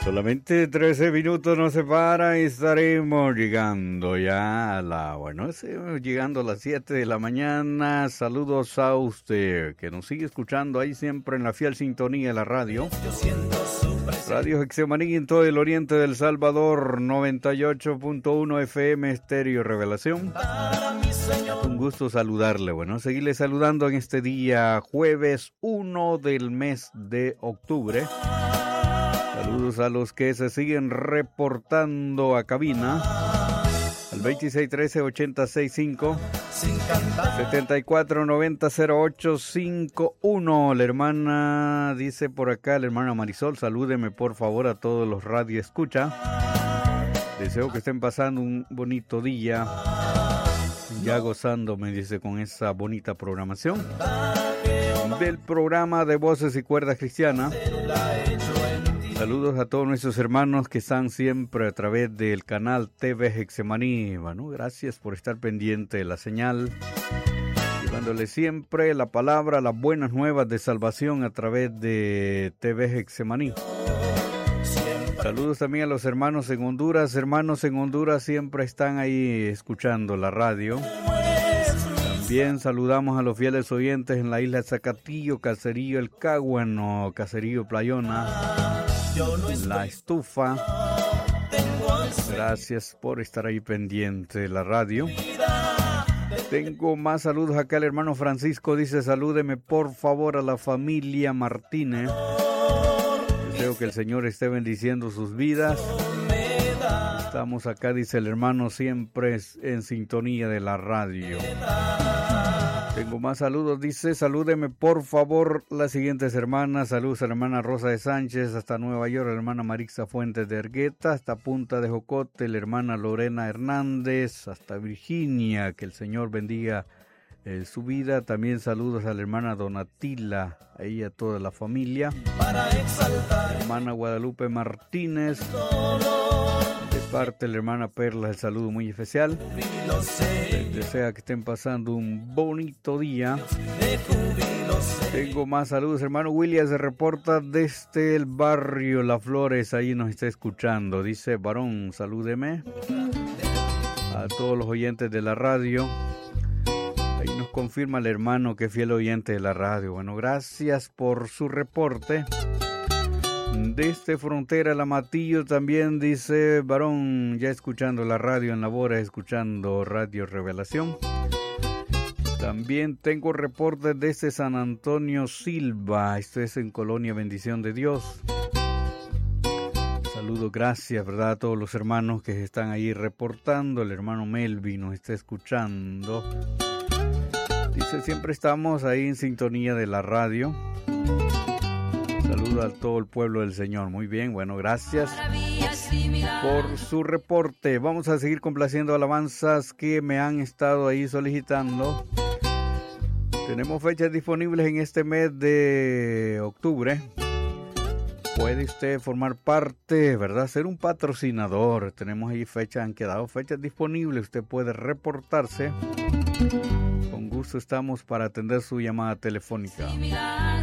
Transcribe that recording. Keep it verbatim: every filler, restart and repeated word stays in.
Solamente trece minutos nos separan y estaremos llegando ya a la, bueno, llegando a las siete de la mañana. Saludos a usted que nos sigue escuchando ahí siempre en la fiel sintonía de la radio. Radio Getsemaní en todo el oriente del Salvador, noventa y ocho punto uno F M Estéreo Revelación. Un gusto saludarle, bueno, seguirle saludando en este día jueves uno del mes de octubre. Saludos a los que se siguen reportando a cabina al veintiséis trece ochenta sesenta y cinco, setenta y cuatro noventa cero ocho cincuenta y uno. La hermana dice por acá, la hermana Marisol, salúdeme por favor a todos los radio escucha. Deseo que estén pasando un bonito día, ya gozándome, dice, con esa bonita programación del programa de Voces y Cuerdas Cristianas. Saludos a todos nuestros hermanos que están siempre a través del canal T V Getsemaní. Bueno, gracias por estar pendiente de la señal, llevándole siempre la palabra, las buenas nuevas de salvación a través de T V Getsemaní. Saludos también a los hermanos en Honduras. Hermanos en Honduras siempre están ahí escuchando la radio. También saludamos a los fieles oyentes en la isla de Zacatillo, Caserío El Cáguano, Caserío Playona, La Estufa. Gracias por estar ahí pendiente de la radio. Tengo más saludos acá. El hermano Francisco dice, salúdeme por favor a la familia Martínez. Deseo que el Señor esté bendiciendo sus vidas. Estamos acá, dice el hermano, siempre en sintonía de la radio. Tengo más saludos, dice, salúdeme por favor las siguientes hermanas. Saludos a la hermana Rosa de Sánchez hasta Nueva York, la hermana Marixa Fuentes de Ergueta hasta Punta de Jocote, la hermana Lorena Hernández hasta Virginia. Que el Señor bendiga eh, su vida. También saludos a la hermana Donatila, a ella, a toda la familia. La hermana Guadalupe Martínez, de parte de la hermana Perla, el saludo muy especial. Les desea que estén pasando un bonito día. Tengo más saludos. Hermano William se reporta desde el barrio Las Flores, ahí nos está escuchando. Dice, varón, salúdeme a todos los oyentes de la radio. Ahí nos confirma el hermano que es fiel oyente de la radio. Bueno, gracias por su reporte. Desde Frontera La Matillo también dice, varón, ya escuchando la radio en labora, escuchando Radio Revelación. También tengo reportes desde San Antonio Silva, esto es en Colonia Bendición de Dios. Saludos, gracias, ¿verdad? A todos los hermanos que están ahí reportando. El hermano Melvin nos está escuchando. Dice, siempre estamos ahí en sintonía de la radio. Saludos a todo el pueblo del Señor. Muy bien, bueno, gracias por su reporte. Vamos a seguir complaciendo alabanzas que me han estado ahí solicitando. Tenemos fechas disponibles en este mes de octubre. Puede usted formar parte, ¿verdad? Ser un patrocinador. Tenemos ahí fechas, han quedado fechas disponibles. Usted puede reportarse. Con gusto estamos para atender su llamada telefónica.